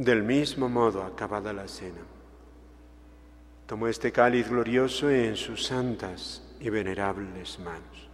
Del mismo modo, acabada la cena, tomó este cáliz glorioso en sus santas y venerables manos.